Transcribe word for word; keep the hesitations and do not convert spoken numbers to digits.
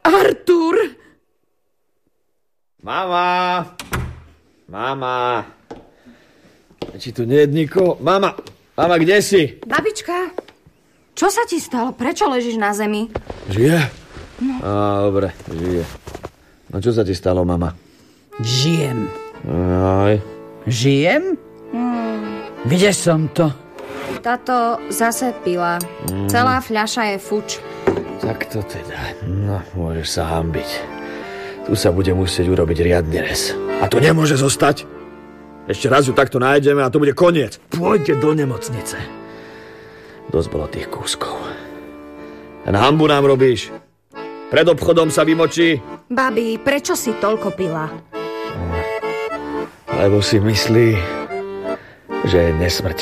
Artur! Mama! Mama! Či tu nie je nikoho? Mama! Mama, kde si? Babička, čo sa ti stalo? Prečo ležíš na zemi? Žije? No. Á, dobre, žije. No čo sa ti stalo, mama? Žijem. Aj. Žijem? Hmm. Kde som to? Táto zase pila. Mm. Celá fľaša je fuč. Tak to teda. No, môžeš sa hanbiť. Tu sa bude musieť urobiť riadny rez. A to nemôže zostať. Ešte raz ju takto nájdeme a to bude koniec. Pôjde do nemocnice. Dosť bolo tých kúskov. Len hanbu nám robíš. Pred obchodom sa vymočí. Babi, prečo si toľko pila? Lebo si myslí, že je nesmrteľná.